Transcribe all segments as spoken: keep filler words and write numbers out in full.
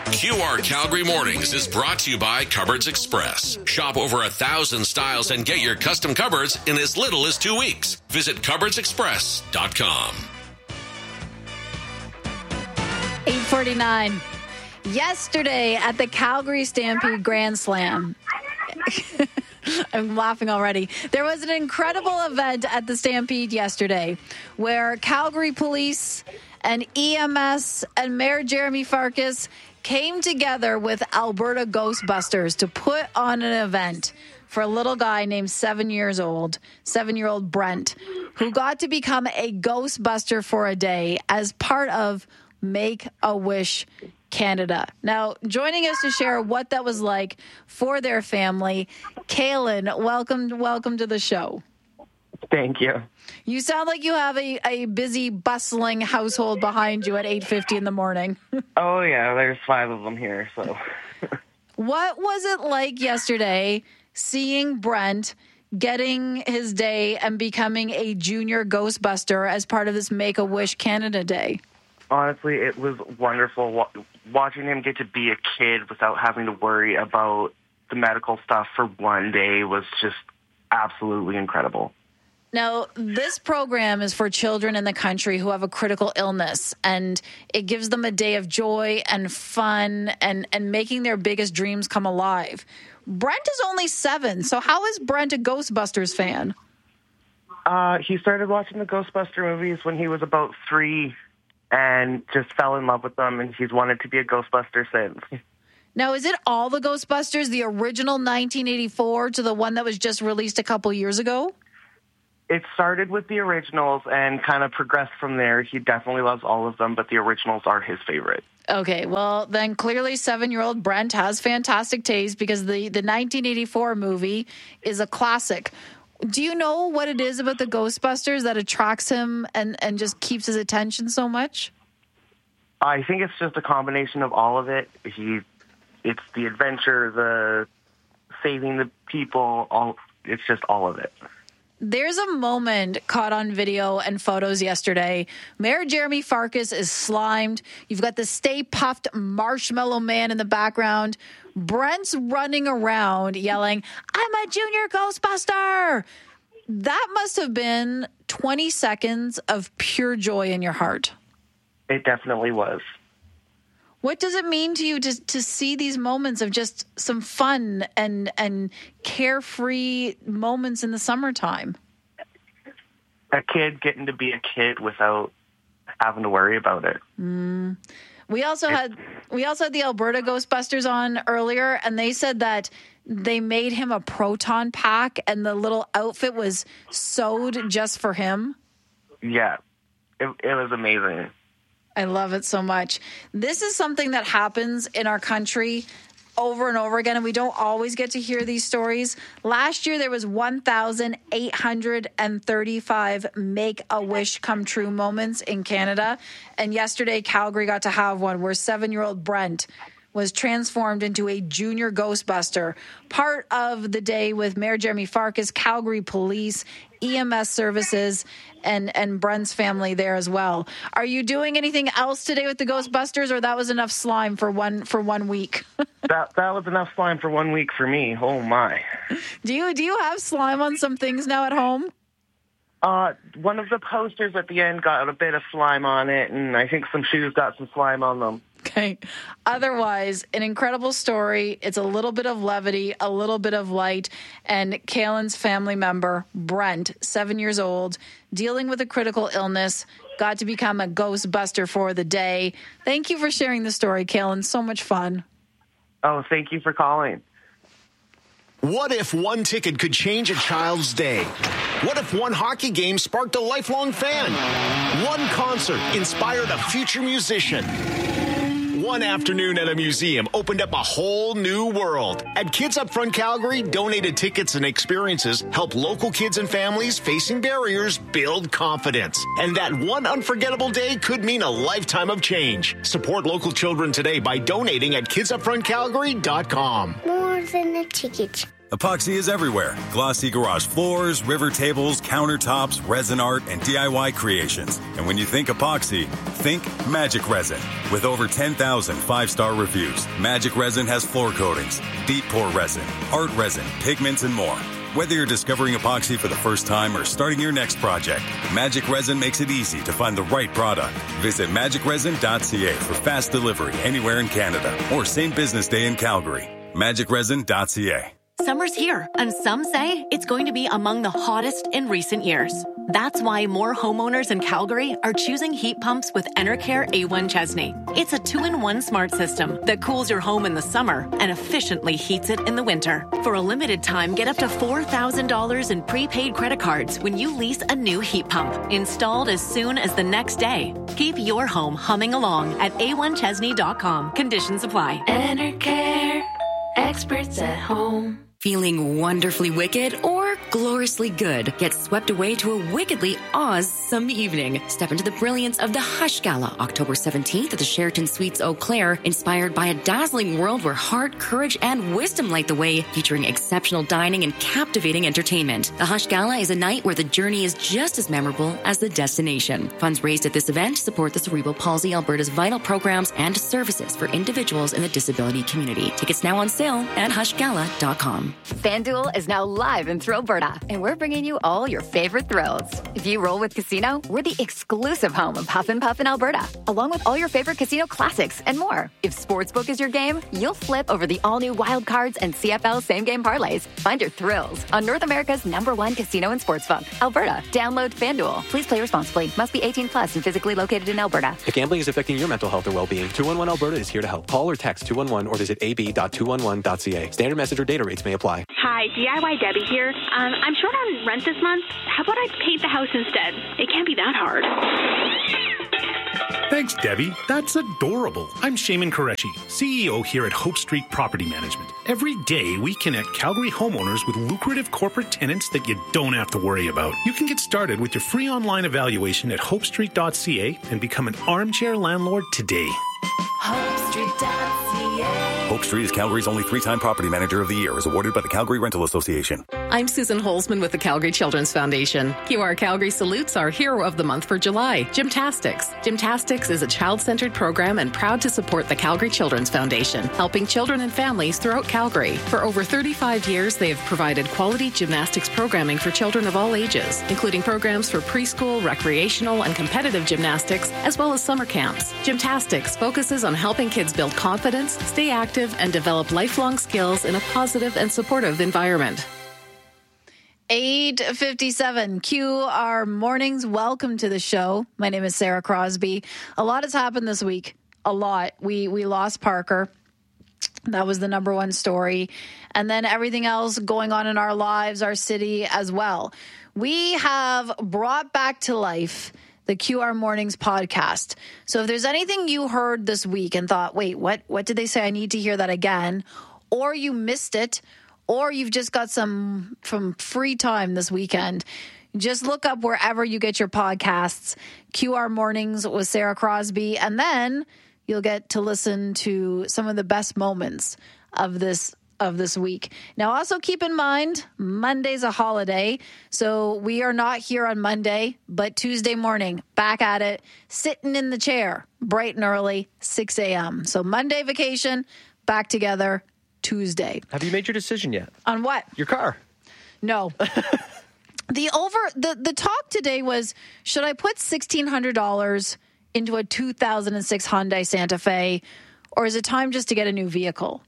Q R Calgary Mornings is brought to you by Cupboards Express. Shop over a thousand styles and get your custom cupboards in as little as two weeks. Visit cupboards express dot com. eight forty-nine. Yesterday at the Calgary Stampede Grand Slam. I'm laughing already. There was an incredible event at the Stampede yesterday where Calgary Police and E M S and Mayor Jeremy Farkas came together with Alberta Ghostbusters to put on an event for a little guy named seven years old, seven-year-old Brent, who got to become a Ghostbuster for a day as part of Make-A-Wish Canada. Now, joining us to share what that was like for their family, Kaylin, welcome, welcome to the show. Thank you. You sound like you have a, a busy, bustling household behind you at eight fifty in the morning. Oh, yeah, there's five of them here, so. What was it like yesterday seeing Brent getting his day and becoming a junior Ghostbuster as part of this Make-A-Wish Canada Day? Honestly, it was wonderful watching him get to be a kid without having to worry about the medical stuff for one day was just absolutely incredible. Now, this program is for children in the country who have a critical illness, and it gives them a day of joy and fun and, and making their biggest dreams come alive. Brent is only seven, so how is Brent a Ghostbusters fan? Uh, he started watching the Ghostbuster movies when he was about three and just fell in love with them, and he's wanted to be a Ghostbuster since. Now, is it all the Ghostbusters, the original nineteen eighty-four to the one that was just released a couple years ago? It started with the originals and kind of progressed from there. He definitely loves all of them, but the originals are his favorite. Okay, well, then clearly seven-year-old Brent has fantastic taste because the, the nineteen eighty-four movie is a classic. Do you know what it is about the Ghostbusters that attracts him and, and just keeps his attention so much? I think it's just a combination of all of it. He, it's the adventure, the saving the people, all. It's just all of it. There's a moment caught on video and photos yesterday. Mayor Jeremy Farkas is slimed. You've got the Stay Puffed Marshmallow Man in the background. Brent's running around yelling, "I'm a junior Ghostbuster!" That must have been twenty seconds of pure joy in your heart. It definitely was. What does it mean to you to to see these moments of just some fun and and carefree moments in the summertime? A kid getting to be a kid without having to worry about it. Mm. We also had we also had the Alberta Ghostbusters on earlier, and they said that they made him a proton pack, and the little outfit was sewed just for him. Yeah, it, it was amazing. I love it so much. This is something that happens in our country over and over again, and we don't always get to hear these stories. Last year, there was one thousand eight hundred thirty-five Make-A-Wish come true moments in Canada, and yesterday, Calgary got to have one where seven-year-old Brent was transformed into a junior Ghostbuster. Part of the day with Mayor Jeremy Farkas, Calgary Police, E M S services, and, and Brent's family there as well. Are you doing anything else today with the Ghostbusters, or that was enough slime for one for one week? that that was enough slime for one week for me. Oh my! Do you do you have slime on some things now at home? Uh, one of the posters at the end got a bit of slime on it, and I think some shoes got some slime on them. Okay. Otherwise, an incredible story. It's a little bit of levity, a little bit of light. And Kaylin's family member, Brent, seven years old, dealing with a critical illness, got to become a Ghostbuster for the day. Thank you for sharing the story, Kaylin. So much fun. Oh, thank you for calling. What if one ticket could change a child's day? What if one hockey game sparked a lifelong fan? One concert inspired a future musician? One afternoon at a museum opened up a whole new world. At Kids Up Front Calgary, donated tickets and experiences help local kids and families facing barriers build confidence. And that one unforgettable day could mean a lifetime of change. Support local children today by donating at kids up front calgary dot com. More than a ticket. Epoxy is everywhere. Glossy garage floors, river tables, countertops, resin art, and D I Y creations. And when you think epoxy, think Magic Resin. With over ten thousand five-star reviews, Magic Resin has floor coatings, deep pour resin, art resin, pigments, and more. Whether you're discovering epoxy for the first time or starting your next project, Magic Resin makes it easy to find the right product. Visit magic resin dot c a for fast delivery anywhere in Canada or same business day in Calgary. magic resin dot c a. Summer's here, and some say it's going to be among the hottest in recent years. That's why more homeowners in Calgary are choosing heat pumps with Enercare A one Chesney. It's a two-in-one smart system that cools your home in the summer and efficiently heats it in the winter. For a limited time, get up to four thousand dollars in prepaid credit cards when you lease a new heat pump, installed as soon as the next day. Keep your home humming along at a one chesney dot com. Conditions apply. Enercare, experts at home. Feeling wonderfully wicked or gloriously good? Get swept away to a wickedly awesome evening. Step into the brilliance of the Hush Gala, October seventeenth at the Sheraton Suites Eau Claire, inspired by a dazzling world where heart, courage, and wisdom light the way, featuring exceptional dining and captivating entertainment. The Hush Gala is a night where the journey is just as memorable as the destination. Funds raised at this event support the Cerebral Palsy Alberta's vital programs and services for individuals in the disability community. Tickets now on sale at hush gala dot com. FanDuel is now live in Thrillberta, and we're bringing you all your favorite thrills. If you roll with Casino, we're the exclusive home of Puff and Puff in Alberta, along with all your favorite casino classics and more. If Sportsbook is your game, you'll flip over the all-new Wild Cards and C F L same-game parlays. Find your thrills on North America's number one casino and sportsbook, Alberta. Download FanDuel. Please play responsibly. Must be eighteen plus and physically located in Alberta. If gambling is affecting your mental health or well-being, two one one Alberta is here to help. Call or text two one one or visit a b dot two one one dot c a. Standard message or data rates may apply. Hi, D I Y Debbie here. Um, I'm short on rent this month. How about I paint the house instead? It can't be that hard. Thanks, Debbie. That's adorable. I'm Shaman Qureshi, C E O here at Hope Street Property Management. Every day, we connect Calgary homeowners with lucrative corporate tenants that you don't have to worry about. You can get started with your free online evaluation at hope street dot c a and become an armchair landlord today. hope street dot c a. Hope Street is Calgary's only three-time Property Manager of the Year, as awarded by the Calgary Rental Association. I'm Susan Holzman with the Calgary Children's Foundation. Q R Calgary salutes our hero of the month for July, Gymtastics. Gymtastics is a child-centered program and proud to support the Calgary Children's Foundation, helping children and families throughout Calgary. For over thirty-five years, they have provided quality gymnastics programming for children of all ages, including programs for preschool, recreational, and competitive gymnastics, as well as summer camps. Gymtastics focuses on helping kids build confidence, stay active, and develop lifelong skills in a positive and supportive environment. eight fifty-seven Q R Mornings. Welcome to the show. My name is Sarah Crosby. A lot has happened this week. A lot. We we lost Parker. That was the number one story. And then everything else going on in our lives, our city as well. We have brought back to life the Q R Mornings podcast. So if there's anything you heard this week and thought, wait, what, what did they say? I need to hear that again. Or you missed it, or you've just got some from free time this weekend, just look up wherever you get your podcasts, Q R Mornings with Sarah Crosby, and then you'll get to listen to some of the best moments of this of this week. Now, also keep in mind, Monday's a holiday, so we are not here on Monday, but Tuesday morning, back at it, sitting in the chair, bright and early, six a.m. So Monday vacation, back together Tuesday. Have you made your decision yet? On what? Your car. No. the over the, the talk today was, should I put sixteen hundred dollars into a two thousand six Hyundai Santa Fe, or is it time just to get a new vehicle?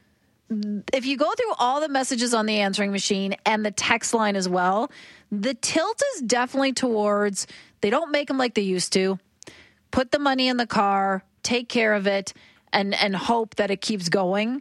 If you go through all the messages on the answering machine and the text line as well, the tilt is definitely towards they don't make them like they used to. Put the money in the car, take care of it, and and hope that it keeps going.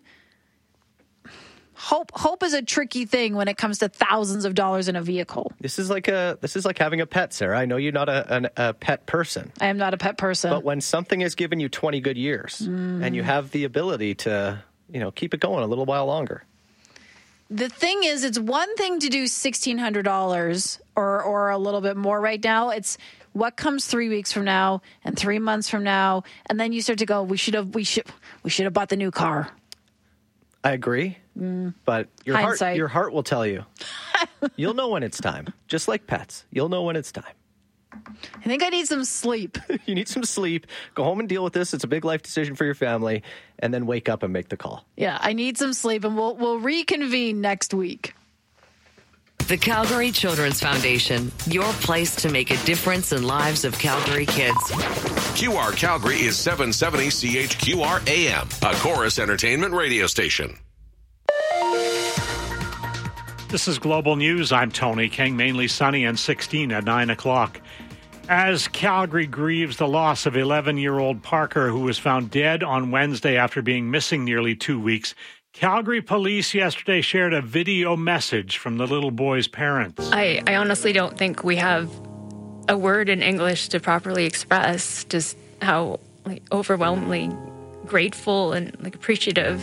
Hope hope is a tricky thing when it comes to thousands of dollars in a vehicle. This is like a this is like having a pet, Sarah. I know you're not a, an, a pet person. I am not a pet person. But when something has given you twenty good years mm. and you have the ability to, you know, keep it going a little while longer. The thing is, it's one thing to do sixteen hundred dollars or or a little bit more right now. It's what comes three weeks from now and three months from now, and then you start to go, we should have we should we should have bought the new car. I agree, Mm. but your heart, Hindsight. your heart will tell you. You'll know when it's time, just like pets. You'll know when it's time. I think I need some sleep. You need some sleep. Go home and deal with this. It's a big life decision for your family, and then wake up and make the call. Yeah, I need some sleep, and we'll we'll reconvene next week. The Calgary Children's Foundation, your place to make a difference in lives of Calgary kids. Q R Calgary is seven seventy C H Q R A M, a Chorus Entertainment radio station. This is Global News. I'm Tony King. Mainly sunny and sixteen at nine o'clock. As Calgary grieves the loss of eleven-year-old Parker, who was found dead on Wednesday after being missing nearly two weeks, Calgary police yesterday shared a video message from the little boy's parents. I, I honestly don't think we have a word in English to properly express just how like overwhelmingly grateful and like appreciative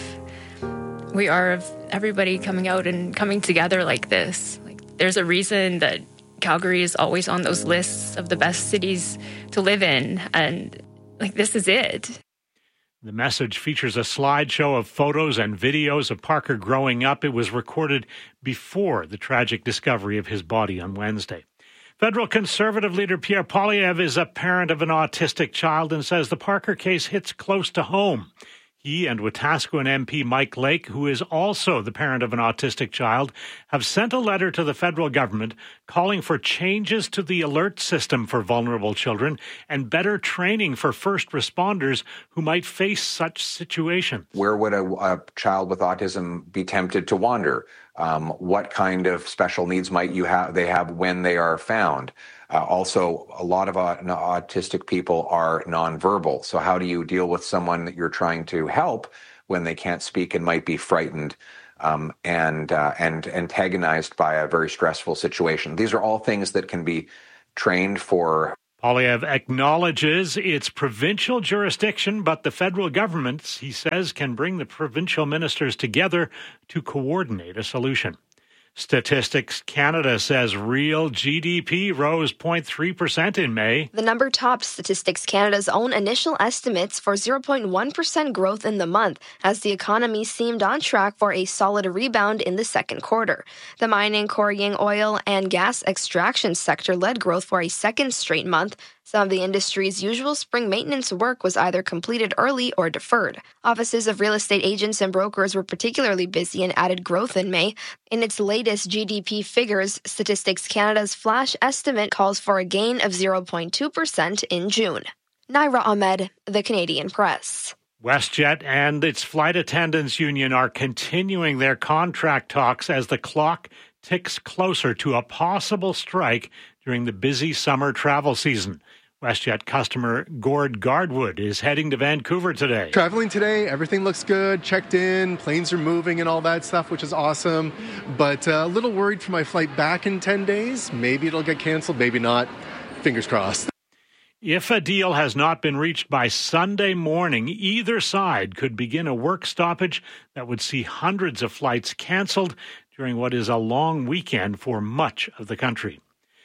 we are of everybody coming out and coming together like this. Like, there's a reason that Calgary is always on those lists of the best cities to live in, and like this is it. The message features a slideshow of photos and videos of Parker growing up. It was recorded before the tragic discovery of his body on Wednesday. Federal Conservative leader Pierre Poilievre is a parent of an autistic child and says the Parker case hits close to home. He and Wetaskiwin M P Mike Lake, who is also the parent of an autistic child, have sent a letter to the federal government calling for changes to the alert system for vulnerable children and better training for first responders who might face such situations. Where would a, a child with autism be tempted to wander? Um, what kind of special needs might you have? They have when they are found. Uh, also, a lot of uh, autistic people are nonverbal. So how do you deal with someone that you're trying to help when they can't speak and might be frightened um, and uh, and antagonized by a very stressful situation? These are all things that can be trained for. Poilievre acknowledges its provincial jurisdiction, but the federal government, he says, can bring the provincial ministers together to coordinate a solution. Statistics Canada says real G D P rose zero point three percent in May. The number topped Statistics Canada's own initial estimates for zero point one percent growth in the month, as the economy seemed on track for a solid rebound in the second quarter. The mining, quarrying, oil, and gas extraction sector led growth for a second straight month. Some of the industry's usual spring maintenance work was either completed early or deferred. Offices of real estate agents and brokers were particularly busy and added growth in May. In its latest G D P figures, Statistics Canada's flash estimate calls for a gain of zero point two percent in June. Naira Ahmed, The Canadian Press. WestJet and its flight attendants union are continuing their contract talks as the clock ticks closer to a possible strike during the busy summer travel season. WestJet customer Gord Gardwood is heading to Vancouver today. Traveling today, everything looks good, checked in, planes are moving and all that stuff, which is awesome. But uh, a little worried for my flight back in ten days. Maybe it'll get canceled, maybe not. Fingers crossed. If a deal has not been reached by Sunday morning, either side could begin a work stoppage that would see hundreds of flights canceled during what is a long weekend for much of the country.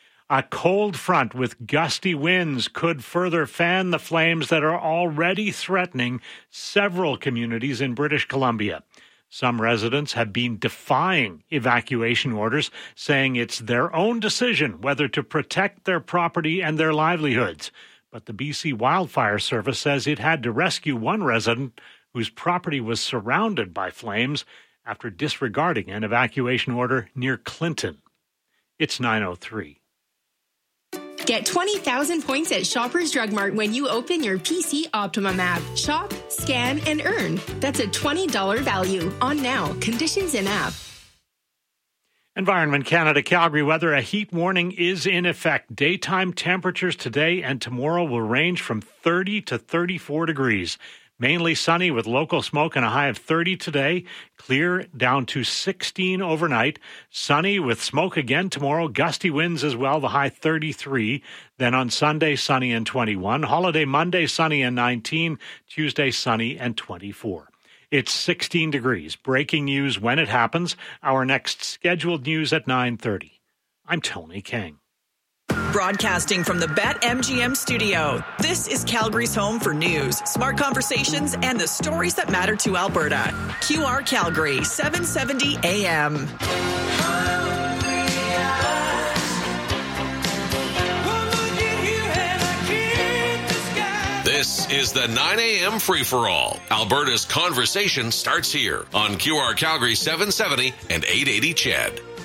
A cold front with gusty winds could further fan the flames that are already threatening several communities in British Columbia. Some residents have been defying evacuation orders, saying it's their own decision whether to protect their property and their livelihoods. But the B C Wildfire Service says it had to rescue one resident whose property was surrounded by flames after disregarding an evacuation order near Clinton. It's nine oh three. Get twenty thousand points at Shoppers Drug Mart when you open your P C Optimum app. Shop, scan, and earn. That's a twenty dollars value on now. Conditions in app. Environment Canada Calgary weather. A heat warning is in effect. Daytime temperatures today and tomorrow will range from thirty to thirty-four degrees. Mainly sunny with local smoke and a high of thirty today. Clear down to sixteen overnight. Sunny with smoke again tomorrow. Gusty winds as well, the high thirty-three. Then on Sunday, sunny and twenty-one. Holiday Monday, sunny and nineteen. Tuesday, sunny and twenty-four. It's sixteen degrees. Breaking news when it happens. Our next scheduled news at nine thirty. I'm Tony King. Broadcasting from the BetMGM studio, this is Calgary's home for news, smart conversations, and the stories that matter to Alberta. Q R Calgary, seven seventy A M. This is the nine a.m. free-for-all. Alberta's conversation starts here on Q R Calgary seven seventy and eight eighty C H E D.